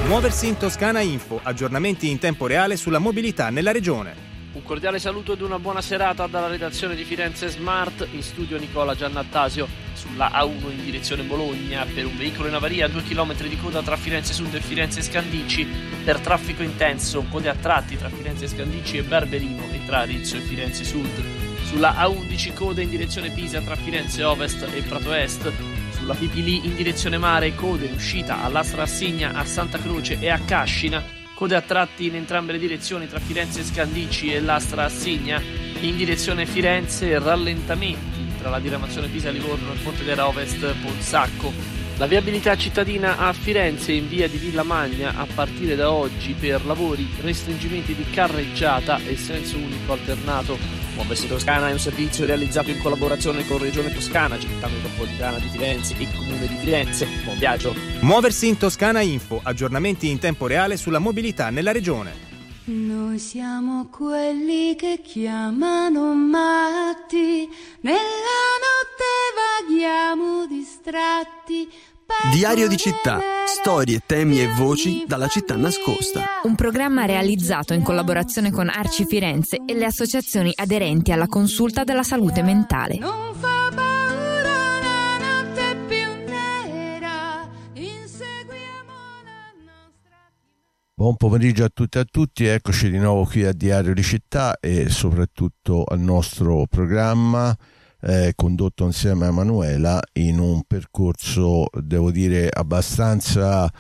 Muoversi in Toscana Info, aggiornamenti in tempo reale sulla mobilità nella regione. Un cordiale saluto ed una buona serata dalla redazione di Firenze Smart, in studio Nicola Giannattasio. Sulla A1 in direzione Bologna, per un veicolo in avaria, 2 km di coda tra Firenze Sud e Firenze Scandicci. Per traffico intenso, code a tratti tra Firenze Scandicci e Barberino e tra Arezzo e Firenze Sud. Sulla A11 code in direzione Pisa tra Firenze Ovest e Prato Est. Sulla Pipili in direzione mare, code in uscita all'Astra Assigna, a Santa Croce e a Cascina. Code a tratti in entrambe le direzioni tra Firenze Scandicci e l'Astra Assigna. In direzione Firenze, rallentamenti tra la diramazione Pisa-Livorno e Pontedera Ovest-Polsacco. La viabilità cittadina a Firenze in via di Villa Magna a partire da oggi per lavori, restringimenti di carreggiata e senso unico alternato. Muoversi Toscana è un servizio realizzato in collaborazione con Regione Toscana, Città Metropolitana di Firenze e Comune di Firenze. Buon viaggio! Muoversi in Toscana Info, aggiornamenti in tempo reale sulla mobilità nella regione. Noi siamo quelli che chiamano matti, nella notte vaghiamo distratti. Diario di città, storie, temi e voci dalla città nascosta. Un programma realizzato in collaborazione con Arci Firenze e le associazioni aderenti alla consulta della salute mentale. Non fa paura la notte più nera, inseguiamo la nostra... Buon pomeriggio a tutti e a tutti, eccoci di nuovo qui a Diario di città e soprattutto al nostro programma condotto insieme a Emanuela in un percorso, devo dire, abbastanza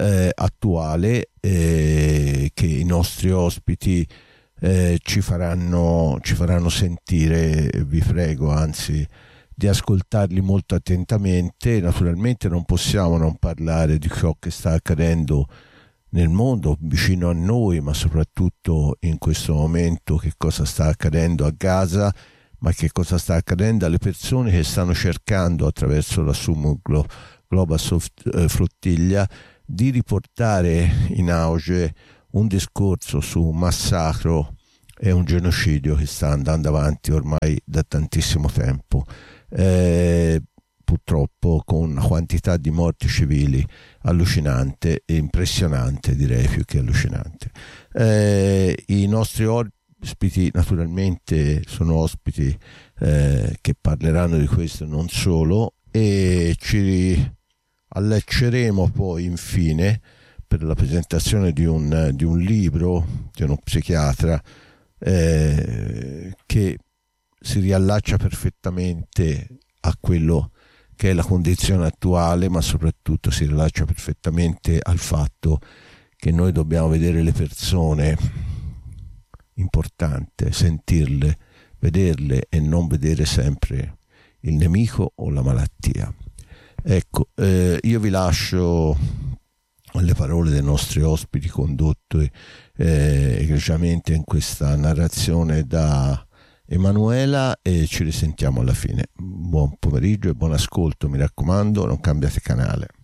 attuale, che i nostri ospiti ci faranno sentire. Vi prego anzi di ascoltarli molto attentamente. Naturalmente non possiamo non parlare di ciò che sta accadendo nel mondo vicino a noi, ma soprattutto in questo momento che cosa sta accadendo a Gaza, ma che cosa sta accadendo alle persone che stanno cercando attraverso la Summum Global Flottiglia di riportare in auge un discorso su un massacro e un genocidio che sta andando avanti ormai da tantissimo tempo, purtroppo con una quantità di morti civili allucinante e impressionante, direi più che allucinante. I nostri ospiti naturalmente sono ospiti che parleranno di questo, non solo, e ci allecceremo poi infine per la presentazione di un libro di uno psichiatra che si riallaccia perfettamente a quello che è la condizione attuale, ma soprattutto si riallaccia perfettamente al fatto che noi dobbiamo vedere le persone, importante sentirle, vederle e non vedere sempre il nemico o la malattia. Ecco, io vi lascio alle parole dei nostri ospiti condotti egregiamente in questa narrazione da Emanuela e ci risentiamo alla fine. Buon pomeriggio e buon ascolto, mi raccomando, non cambiate canale.